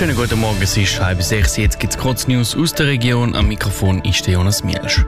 Schönen guten Morgen, es ist 5:30. Jetzt gibt es kurz News aus der Region. Am Mikrofon ist der Jonas Mielsch.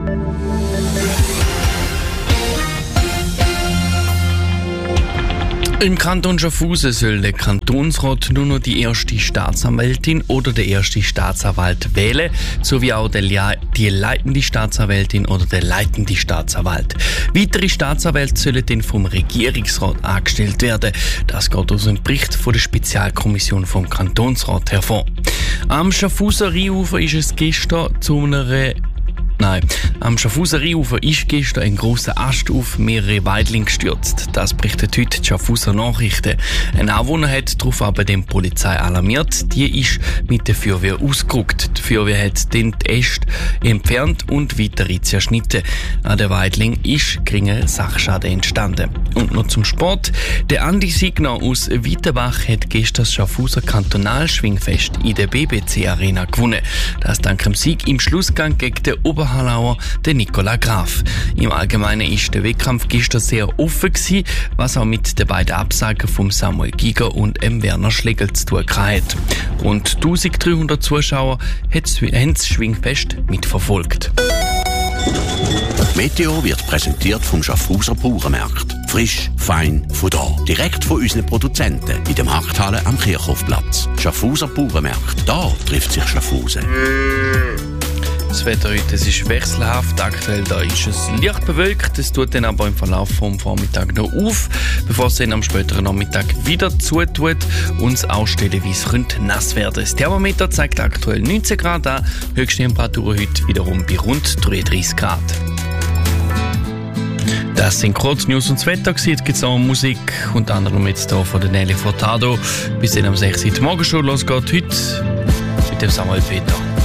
Im Kanton Schaffhausen soll der Kantonsrat nur noch die erste Staatsanwältin oder der erste Staatsanwalt wählen, sowie auch die leitende Staatsanwältin oder der leitende Staatsanwalt. Weitere Staatsanwälte sollen dann vom Regierungsrat angestellt werden. Das geht aus einem Bericht von der Spezialkommission vom Kantonsrat hervor. Am Schaffhauser Rheinufer ist es gestern am Schaffhauser Rheinufer ist gestern ein grosser Ast auf mehrere Weidlinge gestürzt. Das berichtet heute die Schaffhauser Nachrichten. Ein Anwohner hat darauf aber die Polizei alarmiert. Die ist mit der Feuerwehr ausgerückt. Die Feuerwehr hat dann die Äste entfernt und weitere zerschnitten. An der Weidling ist geringer Sachschaden entstanden. Und noch zum Sport. Der Andi Signer aus Weitenbach hat gestern das Schaffhauser Kantonalschwingfest in der BBC Arena gewonnen. Das dank dem Sieg im Schlussgang gegen den Oberhalauer, den Nicola Graf. Im Allgemeinen ist der Wettkampf gestern sehr offen gewesen, was auch mit den beiden Absagen von Samuel Giger und Werner Schlegel zu tun hat. Rund 1300 Zuschauer haben das Schwingfest mitverfolgt. Meteo wird präsentiert vom Schaffhauser Bauernmarkt. Frisch, fein, von da. Direkt von unseren Produzenten in der Markthalle am Kirchhofplatz. Schaffhauser Bauernmarkt. Da trifft sich Schaffhausen. Das Wetter heute ist wechselhaft. Aktuell da ist es leicht bewölkt. Es tut dann aber im Verlauf vom Vormittag noch auf, bevor es dann am späteren Nachmittag wieder zutut und es auch stellenweise nass werden. Das Thermometer zeigt aktuell 19 Grad an. Höchste Temperatur heute wiederum bei rund 33 Grad. Das sind kurz News und das Wetter. Jetzt gibt es auch Musik, unter anderem jetzt hier von der Nelly Furtado. Bis dann am 6. Morgen schon losgeht. Heute mit dem Samuel Peter.